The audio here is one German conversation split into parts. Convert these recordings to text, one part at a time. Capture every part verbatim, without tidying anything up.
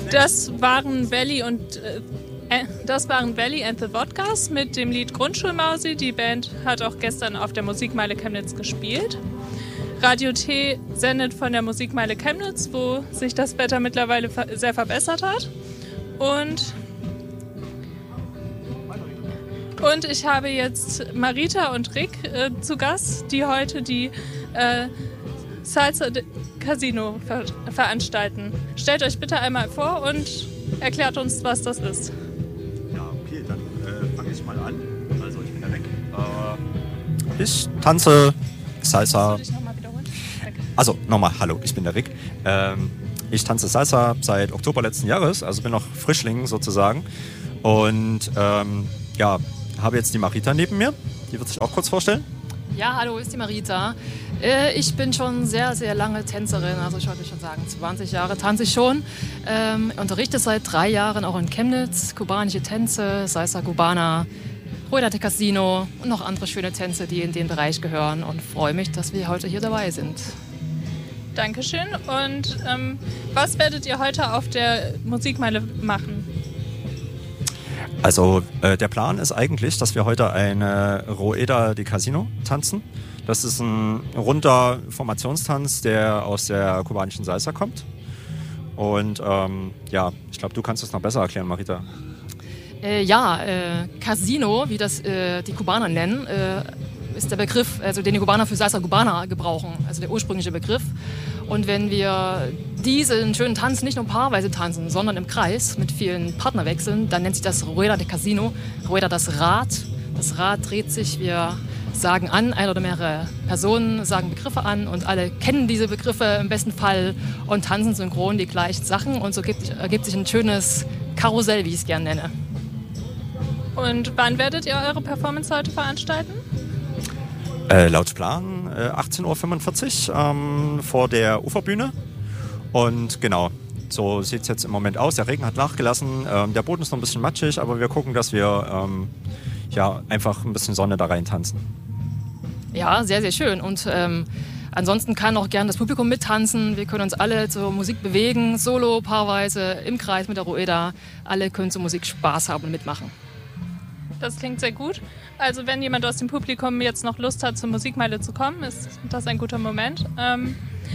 Das waren Belly und äh, das waren Belly and the Vodkas mit dem Lied Grundschulmausi. Die Band hat auch gestern auf der Musikmeile Chemnitz gespielt. Radio T sendet von der Musikmeile Chemnitz, wo sich das Wetter mittlerweile sehr verbessert hat. Und, und ich habe jetzt Marita und Rick äh, zu Gast, die heute die äh, Salsa Casino ver- veranstalten. Stellt euch bitte einmal vor und erklärt uns, was das ist. Ja, okay, dann äh, fange ich mal an. Also ich bin der Rick. Äh, ich tanze Salsa. Kannst du dich nochmal wiederholen? Okay. Also nochmal, hallo, ich bin der Rick. Ähm, ich tanze Salsa seit Oktober letzten Jahres, also bin noch Frischling sozusagen. Und ähm, ja, habe jetzt die Marita neben mir. Die wird sich auch kurz vorstellen. Ja, hallo, ist die Marita. Äh, ich bin schon sehr, sehr lange Tänzerin, also ich würde schon sagen, zwanzig Jahre tanze ich schon. Ähm, unterrichte seit drei Jahren auch in Chemnitz, kubanische Tänze, Salsa Cubana, Rueda de Casino und noch andere schöne Tänze, die in den Bereich gehören, und freue mich, dass wir heute hier dabei sind. Dankeschön. Und ähm, was werdet ihr heute auf der Musikmeile machen? Also äh, der Plan ist eigentlich, dass wir heute eine Rueda de Casino tanzen. Das ist ein runder Formationstanz, der aus der kubanischen Salsa kommt. Und ähm, ja, ich glaube, du kannst es noch besser erklären, Marita. Äh, ja, äh, Casino, wie das äh, die Kubaner nennen, äh, ist der Begriff, also den die Kubaner für Salsa Cubana gebrauchen, also der ursprüngliche Begriff. Und wenn wir diesen schönen Tanz nicht nur paarweise tanzen, sondern im Kreis mit vielen Partnerwechseln, dann nennt sich das Rueda de Casino. Rueda, das Rad. Das Rad dreht sich, wir sagen an, eine oder mehrere Personen sagen Begriffe an und alle kennen diese Begriffe im besten Fall und tanzen synchron die gleichen Sachen, und so ergibt, ergibt sich ein schönes Karussell, wie ich es gerne nenne. Und wann werdet ihr eure Performance heute veranstalten? Äh, laut Plan äh, achtzehn Uhr fünfundvierzig ähm, vor der Uferbühne. Und genau, so sieht es jetzt im Moment aus. Der Regen hat nachgelassen, ähm, der Boden ist noch ein bisschen matschig, aber wir gucken, dass wir ähm, ja, einfach ein bisschen Sonne da rein tanzen. Ja, sehr, sehr schön. Und ähm, ansonsten kann auch gern das Publikum mittanzen. Wir können uns alle zur Musik bewegen, solo, paarweise, im Kreis mit der Rueda. Alle können zur Musik Spaß haben und mitmachen. Das klingt sehr gut. Also wenn jemand aus dem Publikum jetzt noch Lust hat, zur Musikmeile zu kommen, ist das ein guter Moment. Ähm,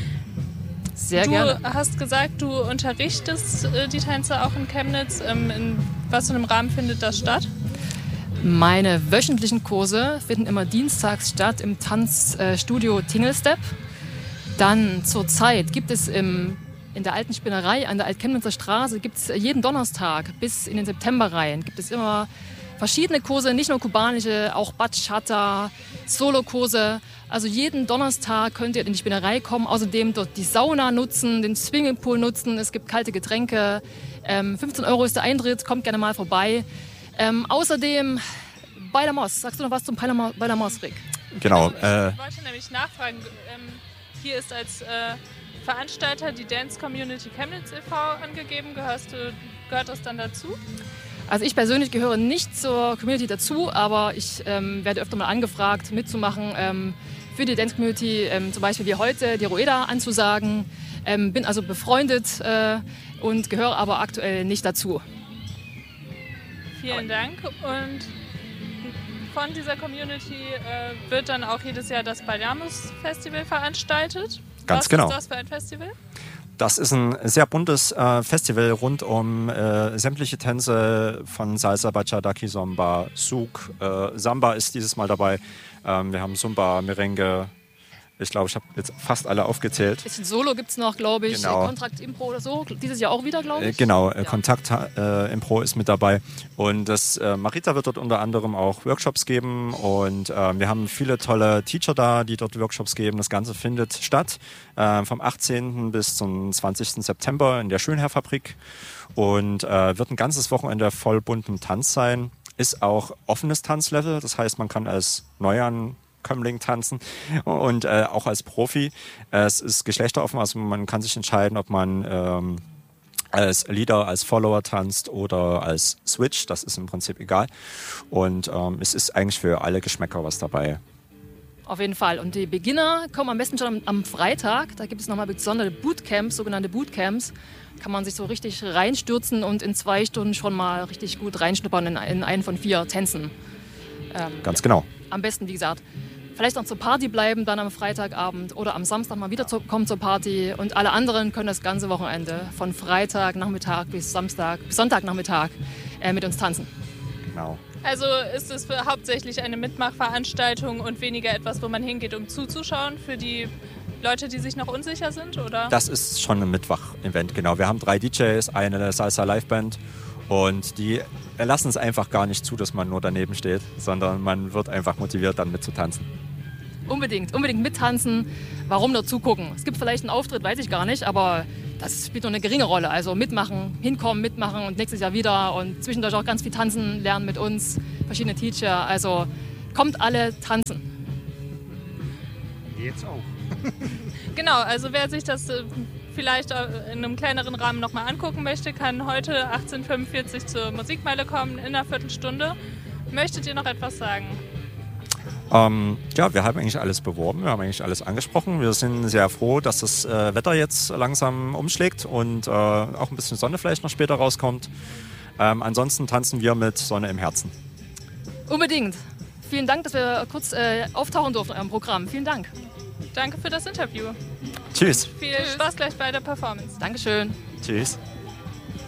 Sehr du gerne. Du hast gesagt, du unterrichtest äh, die Tänze auch in Chemnitz. Ähm, in was für einem Rahmen findet das statt? Meine wöchentlichen Kurse finden immer dienstags statt im Tanzstudio Tingelstep. Dann zurzeit gibt es im, in der alten Spinnerei an der Altchemnitzer Straße gibt's jeden Donnerstag bis in den September rein gibt es immer verschiedene Kurse, nicht nur kubanische, auch Bachata, Solokurse. Also jeden Donnerstag könnt ihr in die Spinnerei kommen, außerdem dort die Sauna nutzen, den Swimmingpool nutzen, es gibt kalte Getränke. Ähm, fünfzehn Euro ist der Eintritt, kommt gerne mal vorbei. Ähm, außerdem bei der Moss. Sagst du noch was zum bei der Moss, Rick? Genau. Also, ich äh, wollte nämlich nachfragen. Ähm, hier ist als äh, Veranstalter die Dance Community Chemnitz e V angegeben. Gehörst du, gehört das dann dazu? Also ich persönlich gehöre nicht zur Community dazu, aber ich ähm, werde öfter mal angefragt, mitzumachen, ähm, für die Dance Community, ähm, zum Beispiel wie heute, die Rueda anzusagen. Ähm, bin also befreundet äh, und gehöre aber aktuell nicht dazu. Vielen Dank. Und von dieser Community äh, wird dann auch jedes Jahr das Bailamos Festival veranstaltet. Ganz Was genau. ist das für ein Festival? Das ist ein sehr buntes äh, Festival rund um äh, sämtliche Tänze von Salsa, Bachata, Kizomba, Souk. Äh, Samba ist dieses Mal dabei. Ähm, wir haben Zumba, Merengue. Ich glaube, ich habe jetzt fast alle aufgezählt. Bisschen Solo gibt es noch, glaube ich. Genau. Kontrakt Impro oder so. Dieses Jahr auch wieder, glaube ich. Äh, genau, äh, Ja. Kontakt äh, Impro ist mit dabei. Und das äh, Marita wird dort unter anderem auch Workshops geben. Und äh, wir haben viele tolle Teacher da, die dort Workshops geben. Das Ganze findet statt äh, vom achtzehnten bis zum zwanzigsten September in der Schönherr-Fabrik. Und äh, wird ein ganzes Wochenende voll buntem Tanz sein. Ist auch offenes Tanzlevel. Das heißt, man kann als Neuan Kömmling tanzen und äh, auch als Profi. Äh, es ist geschlechteroffen, also man kann sich entscheiden, ob man ähm, als Leader, als Follower tanzt oder als Switch. Das ist im Prinzip egal. Und ähm, es ist eigentlich für alle Geschmäcker was dabei. Auf jeden Fall. Und die Beginner kommen am besten schon am, am Freitag. Da gibt es nochmal besondere Bootcamps, sogenannte Bootcamps. Kann man sich so richtig reinstürzen und in zwei Stunden schon mal richtig gut reinschnuppern in, in einen von vier Tänzen. Ähm, Ganz ja, genau. Am besten, wie gesagt, vielleicht noch zur Party bleiben, dann am Freitagabend oder am Samstag mal wieder zu, kommen zur Party. Und alle anderen können das ganze Wochenende von Freitagnachmittag bis Samstag, bis Sonntagnachmittag äh, mit uns tanzen. Genau. Also ist es für hauptsächlich eine Mitmachveranstaltung und weniger etwas, wo man hingeht, um zuzuschauen für die Leute, die sich noch unsicher sind, oder? Das ist schon ein Mitmach-Event, genau. Wir haben drei D Js, eine Salsa-Liveband und die lassen es einfach gar nicht zu, dass man nur daneben steht, sondern man wird einfach motiviert, dann mitzutanzen. Unbedingt, unbedingt mittanzen. Warum nur zugucken? Es gibt vielleicht einen Auftritt, weiß ich gar nicht, aber das spielt nur eine geringe Rolle. Also mitmachen, hinkommen, mitmachen und nächstes Jahr wieder und zwischendurch auch ganz viel tanzen, lernen mit uns, verschiedene Teacher. Also kommt alle tanzen. Jetzt auch. Genau, also wer sich das äh, vielleicht in einem kleineren Rahmen nochmal angucken möchte, kann heute achtzehn Uhr fünfundvierzig zur Musikmeile kommen in einer Viertelstunde. Möchtet ihr noch etwas sagen? Ähm, ja, wir haben eigentlich alles beworben, wir haben eigentlich alles angesprochen. Wir sind sehr froh, dass das äh, Wetter jetzt langsam umschlägt und äh, auch ein bisschen Sonne vielleicht noch später rauskommt. Ähm, ansonsten tanzen wir mit Sonne im Herzen. Unbedingt. Vielen Dank, dass wir kurz äh, auftauchen durften in eurem Programm. Vielen Dank. Danke für das Interview. Tschüss. Viel Spaß gleich bei der Performance. Dankeschön. Tschüss.